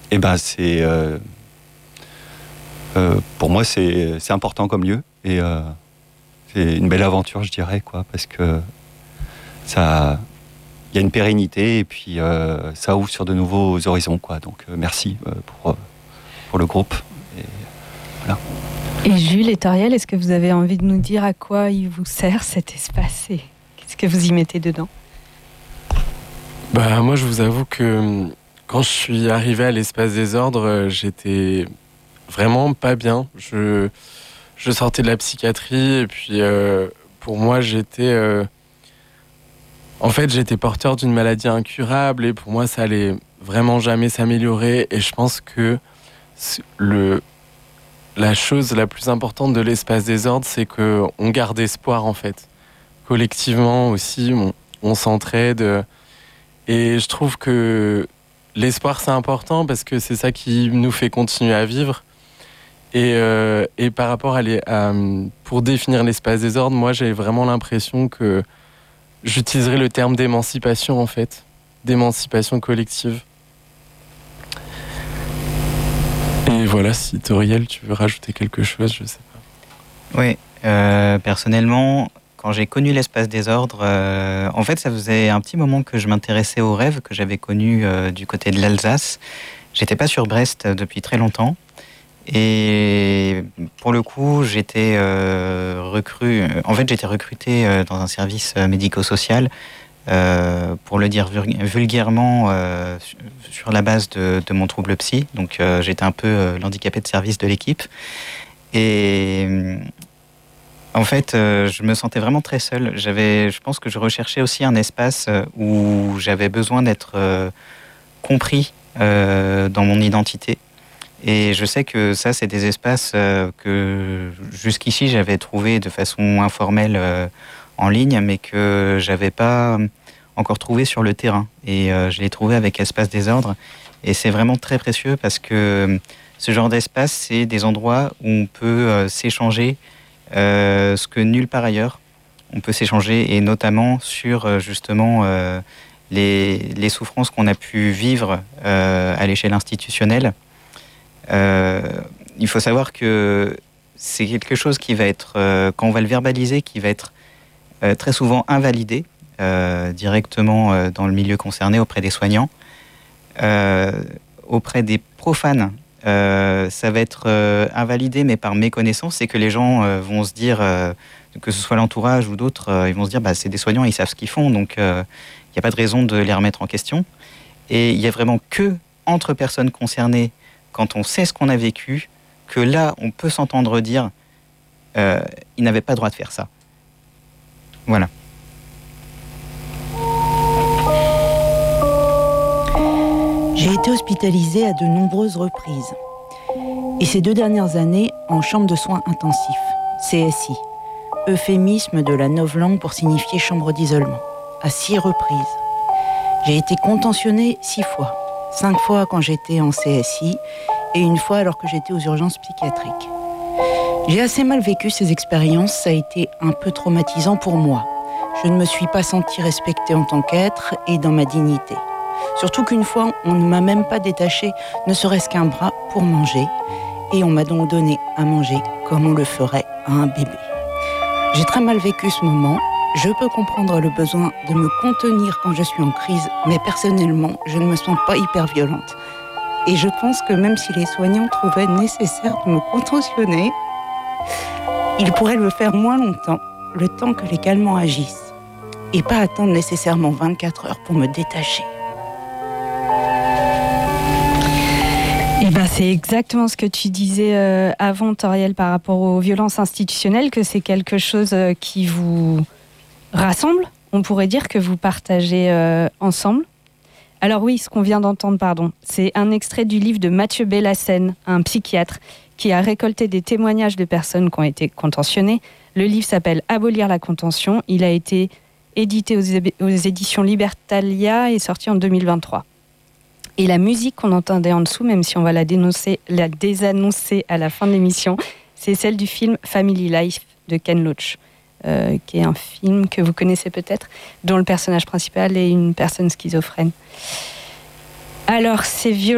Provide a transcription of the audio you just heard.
Et ben pour moi c'est important comme lieu et c'est une belle aventure, je dirais, quoi, parce que ça, il y a une pérennité et puis ça ouvre sur de nouveaux horizons, quoi. Donc merci pour le groupe. Et voilà. Et Jules et Toriel, est-ce que vous avez envie de nous dire à quoi il vous sert cet espace et qu'est-ce que vous y mettez dedans? Moi, je vous avoue que quand je suis arrivé à l'Espace des Ordres, j'étais vraiment pas bien. Je sortais de la psychiatrie et puis pour moi, j'étais porteur d'une maladie incurable et pour moi, ça allait vraiment jamais s'améliorer. Et je pense que la chose la plus importante de l'Espace des Ordres, c'est qu'on garde espoir, en fait. Collectivement aussi, on s'entraide. Et je trouve que l'espoir, c'est important parce que c'est ça qui nous fait continuer à vivre. Et par rapport pour définir l'Espace des Ordres, moi, j'ai vraiment l'impression que j'utiliserai le terme d'émancipation, en fait. D'émancipation collective. Et voilà, si Toriel, tu veux rajouter quelque chose, je sais pas. Oui, personnellement, quand j'ai connu l'Espace des Ordres, en fait, ça faisait un petit moment que je m'intéressais aux rêves que j'avais connus du côté de l'Alsace. J'étais pas sur Brest depuis très longtemps. Et pour le coup, j'étais recruté dans un service médico-social, pour le dire vulgairement, sur la base de mon trouble psy. Donc j'étais un peu l'handicapé de service de l'équipe. Et en fait, je me sentais vraiment très seul. Je pense que je recherchais aussi un espace où j'avais besoin d'être compris dans mon identité. Et je sais que ça, c'est des espaces que jusqu'ici, j'avais trouvé de façon informelle en ligne, mais que j'avais pas encore trouvé sur le terrain. Et je l'ai trouvé avec Espace des Ordres. Et c'est vraiment très précieux parce que ce genre d'espace, c'est des endroits où on peut s'échanger ce que nulle part ailleurs. On peut s'échanger, et notamment sur justement les souffrances qu'on a pu vivre à l'échelle institutionnelle. Il faut savoir que c'est quelque chose qui va être, quand on va le verbaliser, qui va être très souvent invalidé directement dans le milieu concerné, auprès des soignants. Auprès des profanes, ça va être invalidé, mais par méconnaissance. C'est que les gens vont se dire, que ce soit l'entourage ou d'autres, ils vont se dire c'est des soignants, ils savent ce qu'ils font, donc il n'y a pas de raison de les remettre en question. Et il n'y a vraiment que entre personnes concernées, quand on sait ce qu'on a vécu, que là, on peut s'entendre dire ils n'avaient pas le droit de faire ça. Voilà. J'ai été hospitalisée à de nombreuses reprises. Et ces 2 dernières années, en chambre de soins intensifs, CSI, euphémisme de la novlangue pour signifier chambre d'isolement, à 6 reprises. J'ai été contentionnée 6 fois. 5 fois quand j'étais en CSI et 1 fois alors que j'étais aux urgences psychiatriques. J'ai assez mal vécu ces expériences, ça a été un peu traumatisant pour moi. Je ne me suis pas sentie respectée en tant qu'être et dans ma dignité. Surtout qu'une fois, on ne m'a même pas détaché, ne serait-ce qu'un bras pour manger, et on m'a donc donné à manger comme on le ferait à un bébé. J'ai très mal vécu ce moment. Je peux comprendre le besoin de me contenir quand je suis en crise, mais personnellement, je ne me sens pas hyper violente. Et je pense que même si les soignants trouvaient nécessaire de me contentionner, ils pourraient le faire moins longtemps, le temps que les calmants agissent, et pas attendre nécessairement 24 heures pour me détacher. C'est exactement ce que tu disais avant, Toriel, par rapport aux violences institutionnelles, que c'est quelque chose qui vous rassemble. On pourrait dire que vous partagez ensemble. Alors oui, ce qu'on vient d'entendre, c'est un extrait du livre de Mathieu Bellassène, un psychiatre, qui a récolté des témoignages de personnes qui ont été contentionnées. Le livre s'appelle « Abolir la contention ». Il a été édité aux éditions Libertalia et sorti en 2023. Et la musique qu'on entendait en dessous, même si on va la désannoncer à la fin de l'émission, c'est celle du film Family Life de Ken Loach, qui est un film que vous connaissez peut-être, dont le personnage principal est une personne schizophrène. Alors, ces violences